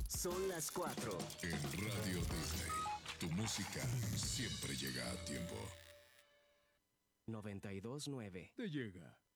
Son las 4. En Radio Disney, tu música siempre llega a tiempo. 92.9. Te llega.